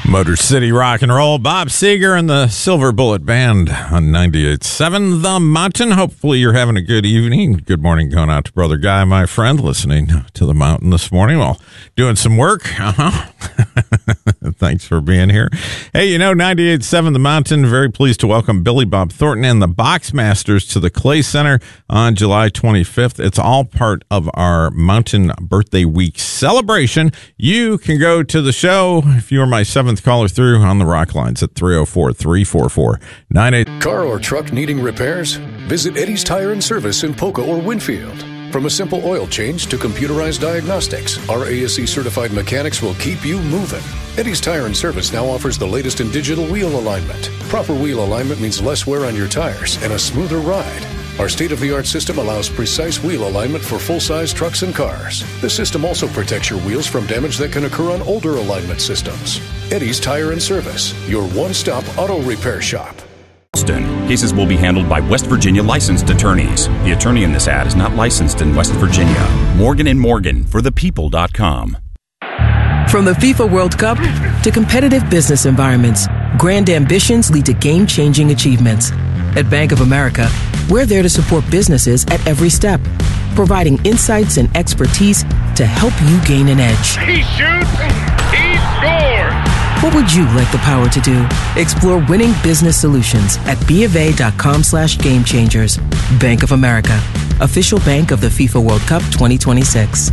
Motor City Rock and Roll, Bob Seger and the Silver Bullet Band on 98.7 The Mountain. Hopefully you're having a good evening. Good morning going out to Brother Guy, my friend, listening to The Mountain this morning while doing some work. Thanks for being here. Hey, 98.7 The Mountain, very pleased to welcome Billy Bob Thornton and the Boxmasters to the Clay Center on July 25th. It's all part of our Mountain Birthday Week celebration. You can go to the show if you are my seventh caller through on the rock lines at 304-344-98. Car or truck needing repairs? Visit Eddie's Tire and Service in Polka or Winfield. From a simple oil change to computerized diagnostics, our ASE-certified mechanics will keep you moving. Eddie's Tire and Service now offers the latest in digital wheel alignment. Proper wheel alignment means less wear on your tires and a smoother ride. Our state-of-the-art system allows precise wheel alignment for full-size trucks and cars. The system also protects your wheels from damage that can occur on older alignment systems. Eddie's Tire and Service, your one-stop auto repair shop. Cases will be handled by West Virginia licensed attorneys. The attorney in this ad is not licensed in West Virginia. Morgan & Morgan for thepeople.com. From the FIFA World Cup to competitive business environments, grand ambitions lead to game-changing achievements. At Bank of America, we're there to support businesses at every step, providing insights and expertise to help you gain an edge. He shoots, he scores! What would you like the power to do? Explore winning business solutions at BofA.com/gamechangers. Bank of America, official bank of the FIFA World Cup 2026.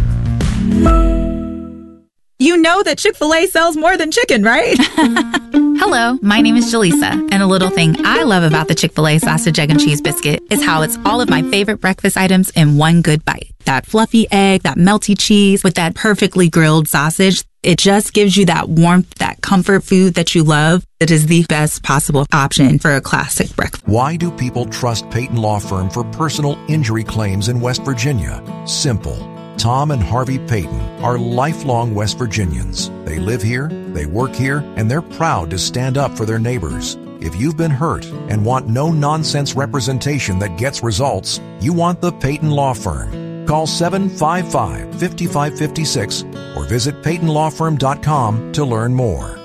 You know that Chick-fil-A sells more than chicken, right? Hello, my name is Jaleesa, and a little thing I love about the Chick-fil-A sausage, egg, and cheese biscuit is how it's all of my favorite breakfast items in one good bite. That fluffy egg, that melty cheese with that perfectly grilled sausage. It just gives you that warmth, that comfort food that you love. It is the best possible option for a classic breakfast. Why do people trust Peyton Law Firm for personal injury claims in West Virginia? Simple. Tom and Harvey Peyton are lifelong West Virginians. They live here, they work here, and they're proud to stand up for their neighbors. If you've been hurt and want no-nonsense representation that gets results, you want the Peyton Law Firm. Call 755-5556 or visit PeytonLawFirm.com to learn more.